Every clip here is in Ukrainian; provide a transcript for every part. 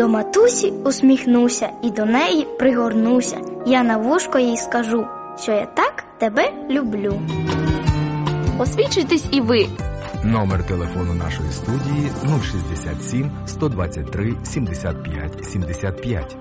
До матусі усміхнуся і до неї пригорнуся. Я на вушко їй скажу, що я так тебе люблю. Освічуйтесь і ви. Номер телефону нашої студії 067 123 75 75.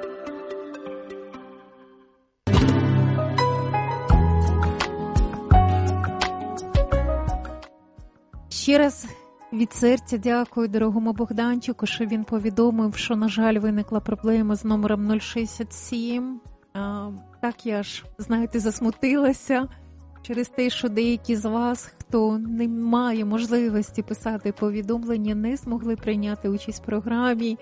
Ще раз від серця дякую дорогому Богданчику, що він повідомив, що, на жаль, виникла проблема з номером 067. Так я ж, знаєте, засмутилася через те, що деякі з вас, хто не має можливості писати повідомлення, не змогли прийняти участь в програмі.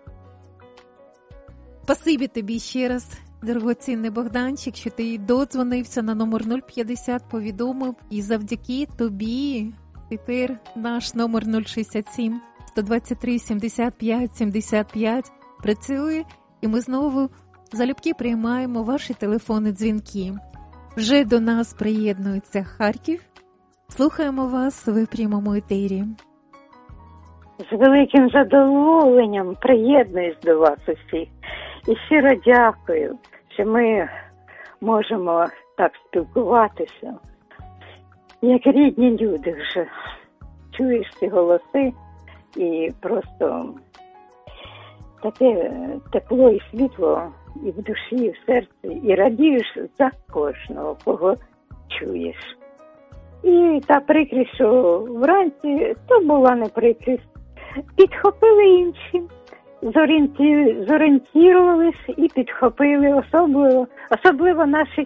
Спасибі тобі ще раз, дорогоцінний Богданчик, що ти додзвонився на номер 050, повідомив, і завдяки тобі тепер наш номер 067 123 75 75 працює, і ми знову залюбки приймаємо ваші телефонні дзвінки. Вже до нас приєднується Харків. Слухаємо вас в прямому етері. З великим задоволенням приєднуюсь до вас усіх. І щиро дякую, що ми можемо так спілкуватися, як рідні люди вже. Чуєш ці голоси і просто таке тепло і світло і в душі, і в серці, і радієш за кожного, кого чуєш. І та прикрість, що вранці, то була не прикрість. Підхопили інші, зорієнтувались і підхопили, особливо наші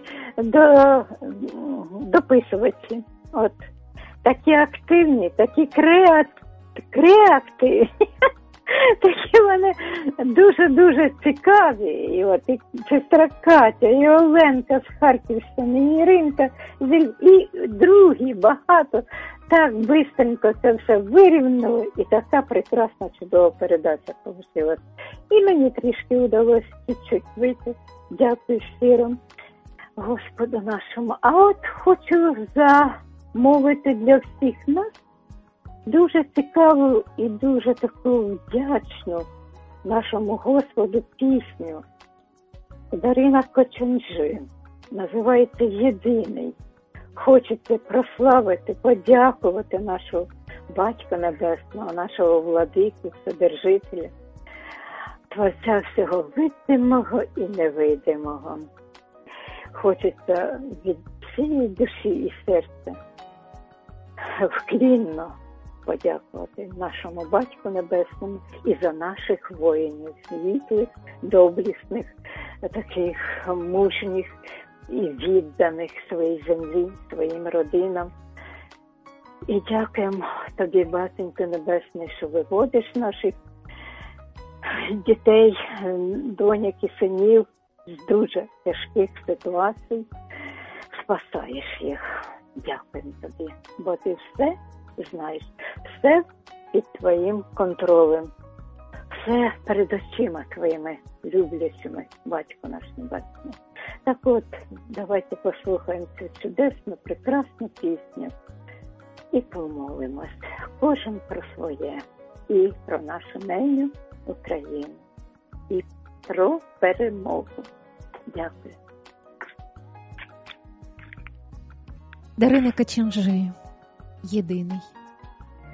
дописувачі. От. Такі активні, такі креативні, такі вони дуже-дуже цікаві. І от і сестра Катя, і Оленка з Харківщини, і Іринка, і другі багато. Так бистренько це все вирівняли, і така прекрасна, чудова передача получилась. І мені трішки вдалося чуть-чуть вийти. Дякую щиро Господу нашому. А от хочу замовити для всіх нас дуже цікаву і дуже таку вдячну нашому Господу пісню Дарина Коченжи. Називається «Єдиний». Хочеться прославити, подякувати нашого Батька Небесного, нашого Владику, Вседержителя, Творця всього видимого і невидимого. Хочеться від всієї душі і серця вклінно подякувати нашому Батьку Небесному і за наших воїнів, світлих, доблесних, таких мужніх і відданих своїй землі, своїм родинам. І дякуємо тобі, Батенько Небесний, що виводиш наших дітей, доньок і синів з дуже тяжких ситуацій, спасаєш їх. Дякуємо тобі, бо ти все знаєш, все під твоїм контролем, все перед очима твоїми люблячими, Батько наш Небесний. Так от, давайте послухаємо цю чудесну, прекрасну пісню і помолимось. Кожен про своє. І про нашу неню Україну. І про перемогу. Дякую. Дарина Коченжи. Єдиний.